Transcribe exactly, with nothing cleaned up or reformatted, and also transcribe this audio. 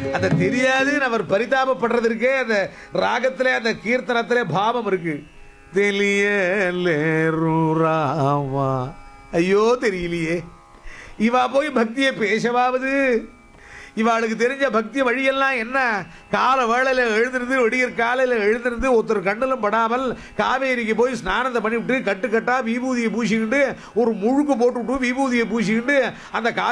அந்த தெரியாதுன்னு அவர் பரிதாபப்படுறதற்கே அந்த ராகத்திலே அந்த கீர்த்தனத்திலே பாவம் இருக்கு. தெரியலேருராமா, ஐயோ தெரியலையே, இவா போய் பக்தியை பேசவாவது. இவாளுக்கு தெரிஞ்ச பக்தி வழியெல்லாம் என்ன? கால வேளையில் எழுந்திருந்து விடியற் காலையில் எழுந்திருந்து ஒருத்தர் கண்ணிலும் படாமல் காவேரிக்கு போய் ஸ்நானத்தை பண்ணிவிட்டு கட்டு கட்டா விபூதியை பூசிக்கிட்டு ஒரு முழுக்கு போட்டுவிட்டு விபூதியை பூசிக்கிட்டு அந்த